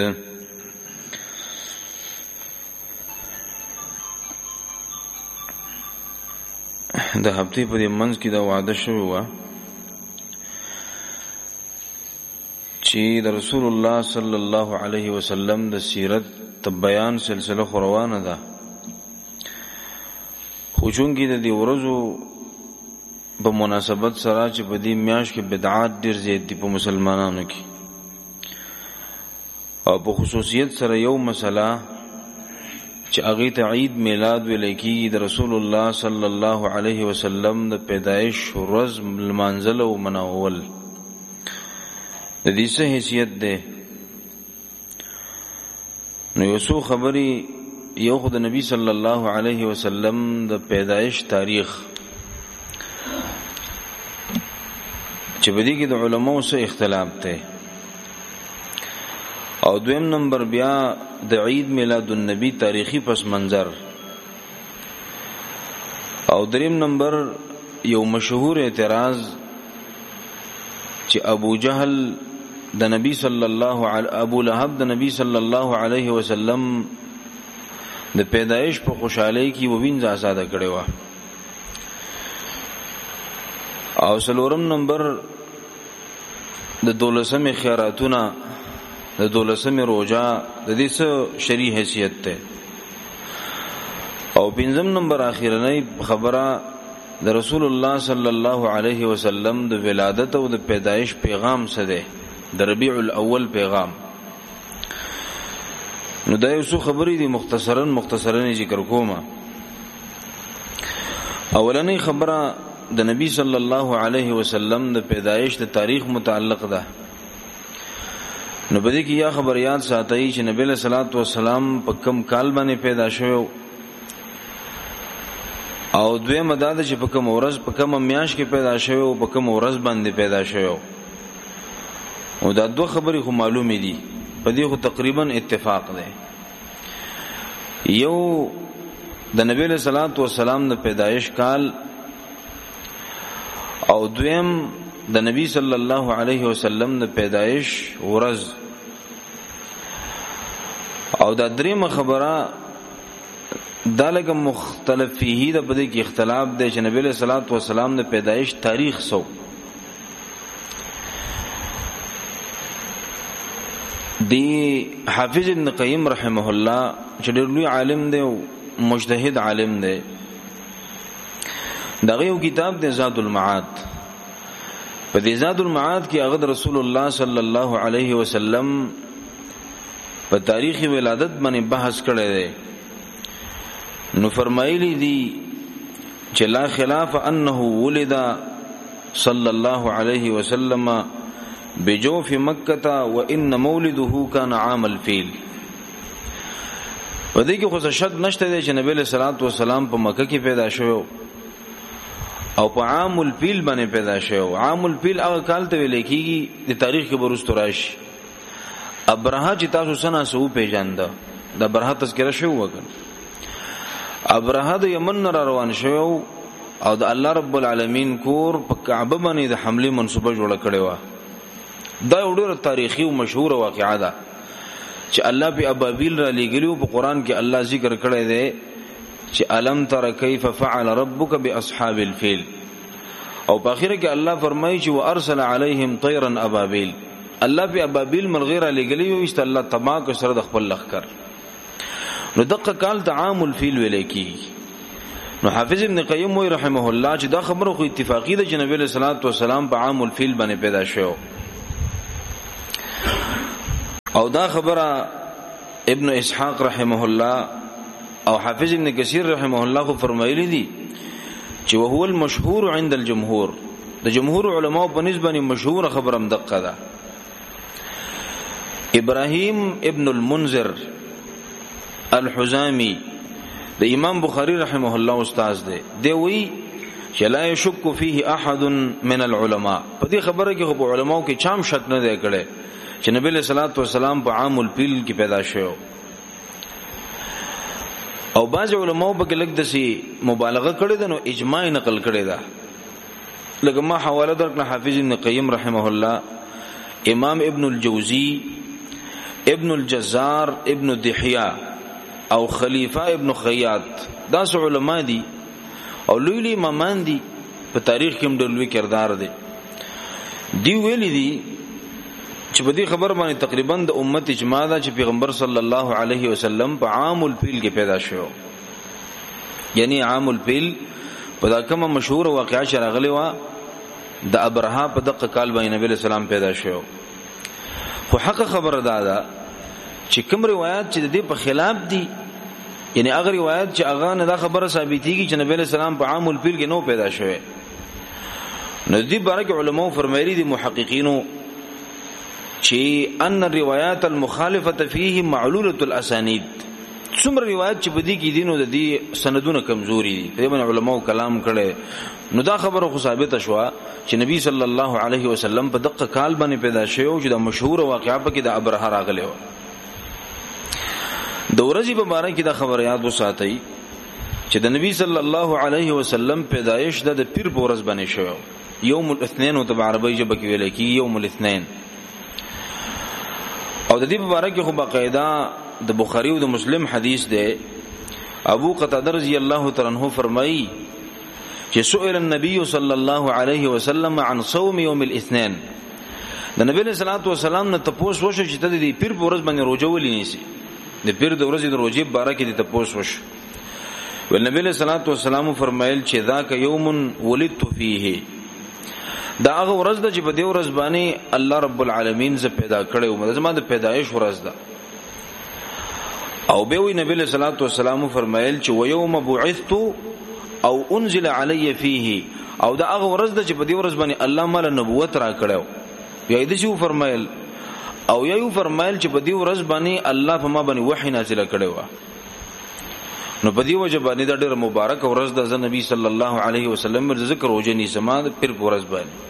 د هفتې په دې منځ کې دا وعده شوی و چې د رسول الله صلی الله علیه وسلم د سیرت بیان سلسله روانه ده، خو چونکې د دې ورځو په مناسبت سره چې په دې میاشت کې بدعات ډېر زیات دي په مسلمانانو کې، او په خصوصیت سره یو مسله چې هغه ته عید میلاد ویل کېږي، د رسول الله صلی الله علیه وسلم د پیدایش ورځ لمانځل او مناول د دې څه حیثیت ده. نو یو څو خبرې، یو خو د نبی صلی الله علیه وسلم د پیدایش تاریخ چې په دې کې د علماو سره اختلاف ده، او دویم نمبر بیا د عید میلاد النبی تاریخی پس منظر، او دریم نمبر یو مشهور اعتراض چې ابو جهل د نبی صلی الله علیه ابو لهب د نبی صلی الله علیه وسلم د پیدایش په خوشحالۍ کې ووینځه آزاده کړي و، او څلورم نمبر د 12 خیراتونه د 12 روزه د دې څه شرعي حیثیت ده، او پنځم نمبر اخیرنۍ خبره د رسول الله صلی الله علیه وسلم د ولادت او د پیدایش پیغام څه ده، د ربیع الاول پیغام. نو دا یو څه خبرې دي مختصرا ذکر کوم. اولنۍ خبره د نبی صلی الله علیه وسلم د پیدایش د تاریخ متعلق ده. نو بده کې یا خبر یاد ساتي چې نبی له صلوات و سلام په کم کال باندې پیدا شوی، او دوی مدد چې په کوم ورځ په کوم میاش کې پیدا شوی او په کوم ورځ باندې پیدا شوی، او دا دوه خبرې خو معلومې دي، په دې خو تقریبا اتفاق ده. یو د نبی له صلوات و سلام د پیدایش کال، او دویم د نبی صلی الله علیه وسلم د پیدایش ورځ، او دا دریمه خبره دا لکه مختلف فيه د بده کې اختلاف دی چې نبی له صلوات و سلام د پیدایش تاریخ سو دی. حافظ ابن قیم رحمه الله چې ډېر لوی عالم دی او مجتهد عالم دی، دغه یو کتاب دی زاد المعاد. په دې زاد المعاد کې هغه رسول الله صلی الله علیه وسلم په تاریخ ولادت باندې بحث کړی دی. نو فرمایلی دي چې لا خلاف انه ولد صلی الله علیه وسلم بجوف مکه وان مولده كان عام الفيل. په دې کې خو شک نشته دی چې نبی له صلوات و سلام په مکه کې پیدا شوی او په عام الفیل باندې پیدا شوی. عام الفیل هغه کال ته ویل کېږي د تاریخ کې برستو راشي. ابرهه چې تاسو سنا سو پیژاند، د ابرهه تذکرہ شوی وګن. ابرهه د یمن را روان شوی او د الله رب العالمین کور په کعبه باندې د حمله منسوبه جوړه کړې و. دا ډېر تاریخي او مشهور واقعه ده چې الله په ابابیل را لګلیو. په قران کې الله ذکر کړی دی چې الم تر کیف فعل ربک باصحاب الفیل، او په اخر کې الله فرمایي چې وارسل علیهم طیرا ابابیل. الله په ابابیل ملغیره لګلیو است الله تبا کو سره د خپل لخر. نو دقه کال ته عام الفیل ویل کی. نو حافظ ابن قیم وی رحمه الله چې دا خبره خو اتفاقی ده چې نبی له صلوات و سلام په عام الفیل باندې پیدا شو، او دا خبره ابن اسحاق رحمه الله او حافظ ابن کثیر رحمه الله خو فرمایلی دي چې وهو المشهور عند الجمهور، د جمهور علماء په نسبت مشهور خبره مدقه ده. ابراهیم ابن المنذر الحزامی د امام بخاری رحمه الله استاد دی وی چې لا يشك فيه احد من العلماء. په دې خبره کې خو علماء کې چام شک نه دی کړي چې نبی له صلوات و سلام په عام الفیل کې پیدا شوی، او بعض علماء په کې لګ دسي مبالغه کړي ده، نو اجماع نقل کړي ده. لکه ما حواله درکړه حافظ ابن قیم رحمه الله، امام ابن الجوزی ابن الجزار ابن دحیه او خلیفہ ابن خیاط دا څو علما دي او لوی امامان دي په تاریخ کې هم ډېر لوی کردار دي. دی ویلي دي چې په دې خبر باندې تقریبا د امت اجماع ده چې پیغمبر صلی الله علیه وسلم په عام الفیل کې پیدا شو. یعنی عام الفیل په دا کومه مشهور واقعه چې راغلی و د ابرها په دغه کال باندې نبی اسلام پیدا شو. خو حق خبره ده چې کوم روایت چې د دې په خلاف دي، یعنی هغه روایت چې هغه نه دا خبره ثابتېږي چې نبی اسلام په عام الفیل کې نو پیدا شوی. نو دې بارک علماء فرمایلي دي محققینو چې ان الروايات المخالفه فيه معلوله الاسانيد. څومره روایت چې په دې کې دي نو د دې سندونه کمزوري دي. په دې علماء کلام کړي نو دا خبره خو ثابته شو چې نبی صلی الله علیه وسلم په دغه کال باندې پیدا شوی او چې د مشهور واقعا په کې د ابرها راغلی و. د ورځې په باره کې دا خبره یاد وساتئ چې د نبی صلی الله علیه وسلم پیدایش د پیر په ورځ باندې شوی یوم الاثنين او په عربی ژبه کې ویل کی یوم الاثنين. او د دې په باره کې خو باقاعده د بخاری او د مسلم حدیث ده. ابو قتاده رضی الله تعالی عنہ فرمایي چې سئل النبي صلی الله علیه وسلم عن صوم يوم الاثنين. د نبی صلی الله علیه وسلم نه تاسو وشو چې د دې پیر په ورځ باندې روزه ولې نیسی، د پیر د ورځې د روزې په باره کې د تاسو وشو. ول نبی صلی الله علیه وسلم فرمایل چې ذاک یوم ولدت فيه، دا هغه ورځ ده چې په دې ورځ باندې الله رب العالمین ز پیدا کړو، مزما د پیدایش ورځ ده. او به وی نبی صلی الله علیه وسلم فرمایل چې و یوم بعثت او انزل علی فيه، او دا هغه ورځ ده چې په دې ورځ باندې الله مال نبوت را کړو. یا دې شو فرمایل او یو فرمایل چې په دې ورځ باندې الله په ما باندې وحی نازل کړو. نو په دې وجه باندې دا ډېر مبارک ورځ ده. نبی صلی الله علیه وسلم ذکر وجنی سما پیر ورځ باندې.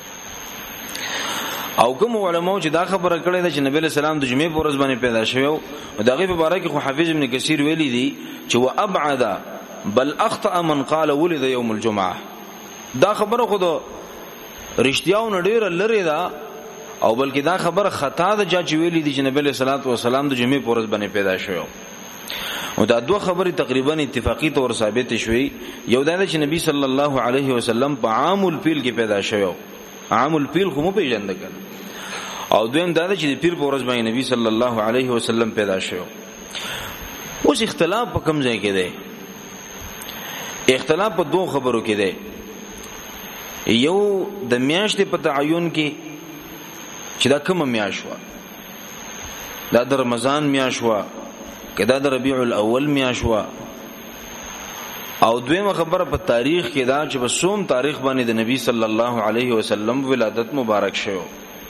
او کوم علماء چې دا خبره کړې ده چې نبی صلی الله علیه وسلم د جمعې په ورځ باندې پیدا شوی او دغه په باره کې خو حافظ ابن کثیر ویلي دي چې وابعد بل اخطا من قال ولد يوم الجمعه. دا خبره خو د رښتیاو نډیر لري ده او بلکې دا خبره خطا ده چې ویلي دي چې نبی صلی الله علیه وسلم د جمعې په ورځ باندې پیدا شوی. او دا دوه خبرې تقریبا اتفاقی طور ثابت شوي. یو دا چې نبی صلی الله علیه وسلم په عام الفیل کې پیدا شوی. عام الفیل خو مو پیژند کړه. او دویم دا چې پیر په ورځ باندې نبی صلی الله علیه وسلم پیدا شوی. اوس اختلاف په کوم ځای کې دی؟ اختلاف په دوه خبرو کې دی. یو د میاشتې په تعین کې چې دا کومه میاشت و، دا د رمضان میاشت و کدا د ربيع الاول میاشت و. او دویمه خبره په تاریخ کې دا چې په سوم تاریخ باندې د نبی صلی الله علیه وسلم ولادت مبارک شوه.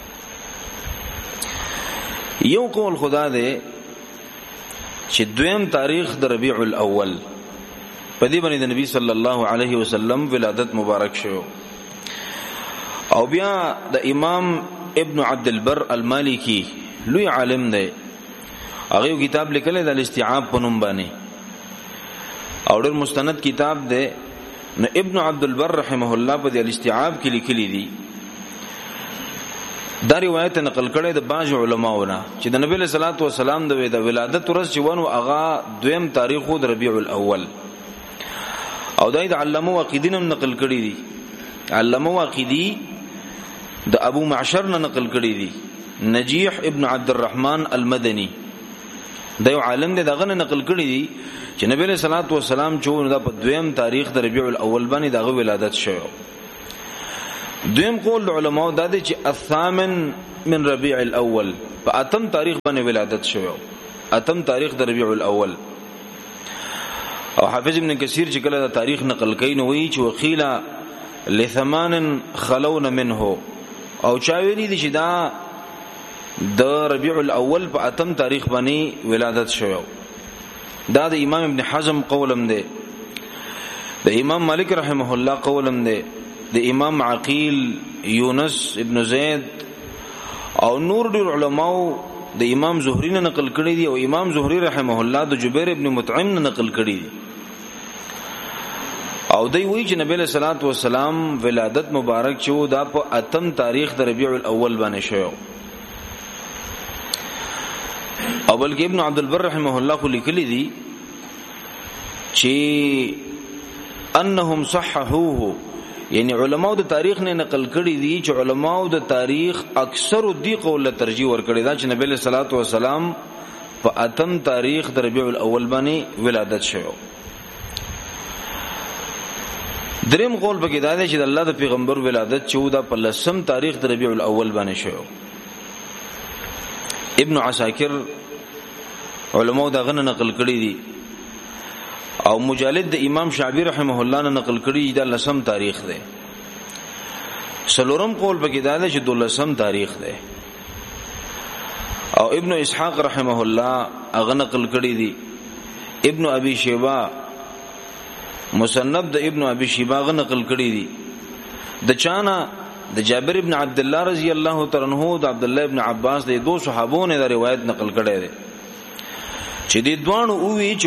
یو قول خدا دې چې دویم تاریخ د ربيع الاول په دې باندې د نبی صلی الله علیه وسلم ولادت مبارک شوه. او بیا د امام ابن عبد البر المالکی لوی عالم دی، هغه کتاب لیکل د الاستيعاب په نوم باندې او ډېر مستند کتاب دی. نو ابن عبد البر رحمه الله په الاستيعاب کې لیکلي دي. دا روایت نقل کړي د باج علماونه چې د نبی صلی الله علیه وسلم د ولادت ورځ چې ونه هغه دویم تاریخ د ربيع الاول. او دا د علامه واقدین هم نقل کړي دي. علامه واقدی د ابو معشر نه نقل کړي دي. نجیح ابن عبد الرحمن المدنی دا یو عالم دی، دغه نقل کړي دي چې نبی صلی الله علیه وسلم چې دا په دویم تاریخ د ربيع الاول باندې دغه ولادت شوه. دویم قول علماء دا دی چې الثامن من ربيع الاول په اتم تاریخ باندې ولادت شوه. اتم تاریخ د ربيع الاول. او حافظ ابن کثیر چې کله دا تاریخ نقل کوي نو وایي چې وقیلا لثمان خلون منه، او چا ویلي دي چې دا د ربيع الاول په اتم تاریخ باندې ولادت شوه. دا د امام ابن حزم قولم دی، د امام مالک رحمه الله قولم دی، د امام عقیل یونس ابن زید او نور ډیر علماء د امام زهری نه نقل کړي دي. او امام زهری رحمه الله د جبیر ابن مطعم نه نقل کړي دي. او دوی وی چې نبی صلی الله علیه وسلم ولادت مبارک چې دا په اتم تاریخ د ربيع الاول باندې شوه. بلکې ابن عبد البر رحمه الله خو لیکلی دي چې انهم صححوه، یعنی علماء د تاریخ نه نقل کړي دي چې علماء د تاریخ اکثر دی قول ترجیح ور کړی دا چې نبی صلی الله علیه وسلم په اتم تاریخ د ربیع الاول باندې ولادت شوه. دریم قول پکې دا دی چې د الله د پیغمبر ولادت 14 په لسم تاریخ د ربیع الاول باندې شوه. ابن عساکر علماء دا غنه نقل کړي دي او مجالد د امام شعبی رحمه الله نه نقل کړي دا لسم تاریخ دی. سلورم قول پکې دا دی چې 12 تاریخ دی او ابن اسحاق رحمه الله هغه نقل کړي دي. ابن ابي شيبه مصنف د ابن ابي شيبه هغه نقل کړي دي د چانا د جابر ابن عبد الله رضی الله تعالی عنہ د عبد الله ابن عباس د دو صحابو نه دا روایت نقل کړي دي چې د دوانو وی